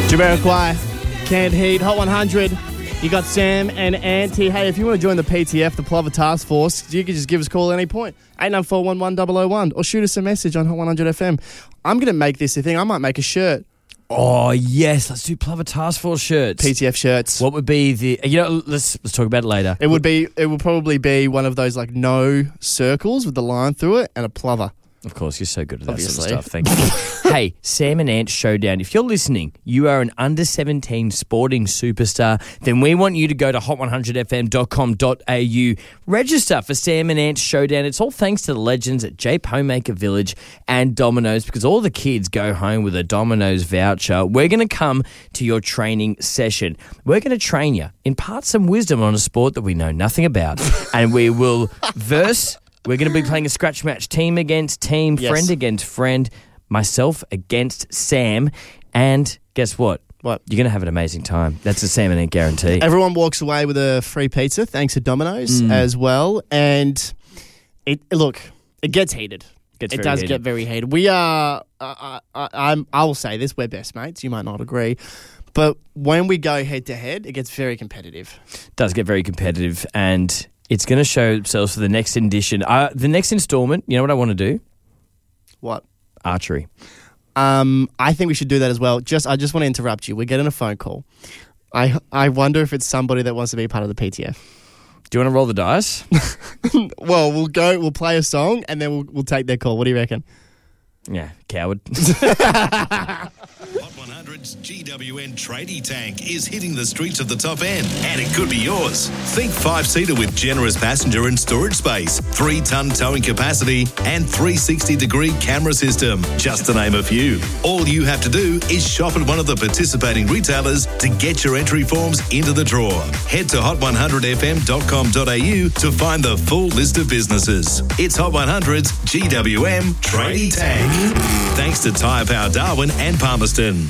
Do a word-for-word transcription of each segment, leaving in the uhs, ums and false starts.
Jamiroquai, Canned Heat, Hot one hundred. You got Sam and Auntie. Hey, if you want to join the P T F, the Plover Task Force, you can just give us a call at any point. eight nine four, one one zero zero one or shoot us a message on Hot one hundred F M. I'm going to make this a thing. I might make a shirt. Oh, yes. Let's do Plover Task Force shirts. P T F shirts. What would be the... You know, let's let's talk about it later. It would be. It would probably be one of those like no circles with the line through it and a plover. Of course, you're so good at that Obviously. sort of stuff. Thank you. Hey, Sam and Ant Showdown. If you're listening, you are an under seventeen sporting superstar, then we want you to go to hot one hundred f m dot com dot a u. Register for Sam and Ant Showdown. It's all thanks to the legends at Jape Homemaker Village and Domino's, because all the kids go home with a Domino's voucher. We're going to come to your training session. We're going to train you, impart some wisdom on a sport that we know nothing about, and we will verse... We're going to be playing a scratch match, team against team, Yes. friend against friend, myself against Sam, and guess what? What? You're going to have an amazing time. That's a Sam and Ant guarantee. Everyone walks away with a free pizza, thanks to Domino's Mm. as well. And it look, it gets heated. Gets it very does heated. get very heated. We are. Uh, I, I'm. I will say this: we're best mates. You might not agree, but when we go head to head, it gets very competitive. does get very competitive, and it's going to show itself for the next edition. Uh, the next installment, you know what I want to do? What? Archery. Um, I think we should do that as well. Just, I just want to interrupt you. We're getting a phone call. I, I wonder if it's somebody that wants to be part of the P T F. Do you want to roll the dice? Well, we'll go. We'll play a song and then we'll we'll take their call. What do you reckon? Yeah, coward. Hot one hundred's G W N Tradie Tank is hitting the streets of the top end, and it could be yours. Think five-seater with generous passenger and storage space, three-ton towing capacity, and three hundred sixty degree camera system, just to name a few. All you have to do is shop at one of the participating retailers to get your entry forms into the draw. Head to hot one hundred f m dot com dot a u to find the full list of businesses. It's Hot one hundred's G W M Tradie Tank. Thanks to Tyre Power Darwin and Palmerston.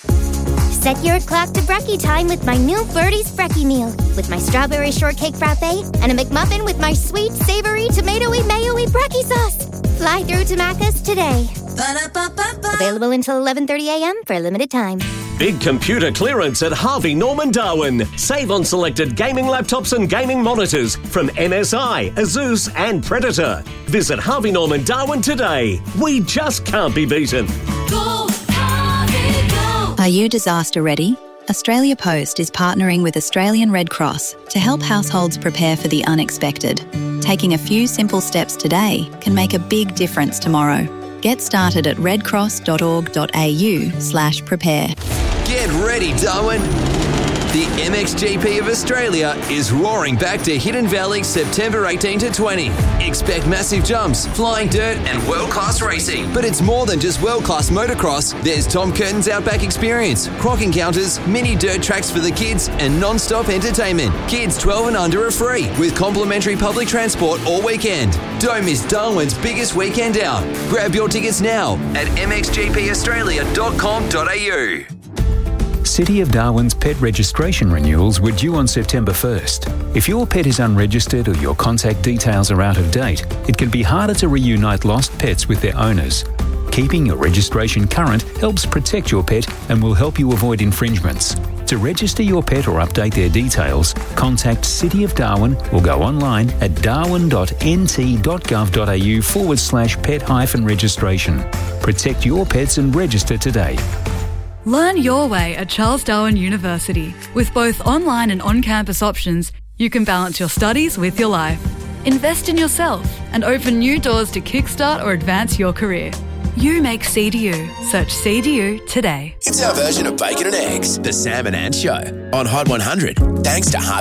Set your clock to brekkie time with my new Birdie's Brekkie meal. With my strawberry shortcake frappe and a McMuffin with my sweet, savory, tomatoey, mayo-y brekkie sauce. Fly through to Macca's today. Ba-da-ba-ba-ba. Available until eleven thirty a m for a limited time. Big computer clearance at Harvey Norman Darwin. Save on selected gaming laptops and gaming monitors from M S I, Asus and Predator. Visit Harvey Norman Darwin today. We just can't be beaten. Go, Harvey, go! Are you disaster ready? Australia Post is partnering with Australian Red Cross to help households prepare for the unexpected. Taking a few simple steps today can make a big difference tomorrow. Get started at redcross dot org dot a u slash prepare. Get ready, Darwin! The M X G P of Australia is roaring back to Hidden Valley September eighteenth to twentieth. Expect massive jumps, flying dirt and world-class racing. But it's more than just world-class motocross. There's Tom Curtin's Outback Experience, croc encounters, mini dirt tracks for the kids and non-stop entertainment. Kids twelve and under are free with complimentary public transport all weekend. Don't miss Darwin's biggest weekend out. Grab your tickets now at m x g p australia dot com dot a u. City of Darwin's pet registration renewals were due on September first. If your pet is unregistered or your contact details are out of date, it can be harder to reunite lost pets with their owners. Keeping your registration current helps protect your pet and will help you avoid infringements. To register your pet or update their details, contact City of Darwin or go online at darwin dot n t dot gov dot a u forward slash pet hyphen registration. Protect your pets and register today. Learn your way at Charles Darwin University. With both online and on-campus options, you can balance your studies with your life. Invest in yourself and open new doors to kickstart or advance your career. You make C D U. Search C D U today. It's our version of bacon and eggs. The Sam and Ant Show on Hot one hundred. Thanks to